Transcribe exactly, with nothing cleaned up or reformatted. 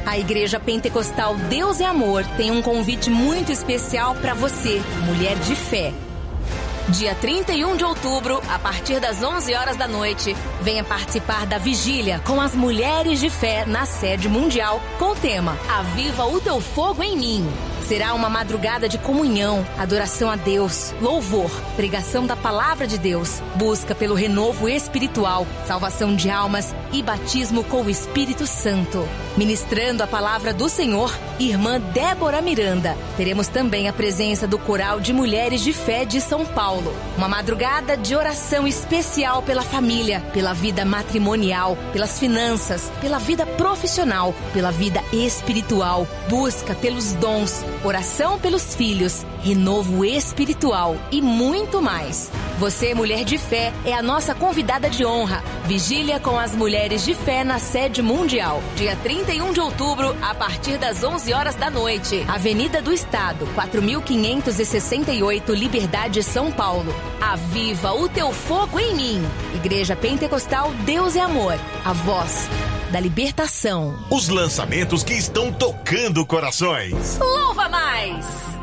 A Igreja Pentecostal Deus é Amor tem um convite muito especial para você, mulher de fé. Dia trinta e um de outubro, a partir das onze horas da noite, venha participar da vigília com as mulheres de fé na sede mundial com o tema Aviva o Teu Fogo em Mim. Será uma madrugada de comunhão, adoração a Deus, louvor, pregação da palavra de Deus, busca pelo renovo espiritual, salvação de almas e batismo com o Espírito Santo. Ministrando a palavra do Senhor, irmã Débora Miranda. Teremos também a presença do Coral de Mulheres de Fé de São Paulo. Uma madrugada de oração especial pela família, pela vida matrimonial, pelas finanças, pela vida profissional, pela vida espiritual, busca pelos dons, oração pelos filhos, renovo espiritual e muito mais. Você, mulher de fé, é a nossa convidada de honra. Vigília com as mulheres de fé na sede mundial. Dia trinta e um de outubro, a partir das onze horas da noite. Avenida do Estado, quatro mil quinhentos e sessenta e oito, Liberdade, São Paulo. Aviva o Teu Fogo em Mim. Igreja Pentecostal Deus é Amor. A voz da libertação. Os lançamentos que estão tocando corações. Louva mais!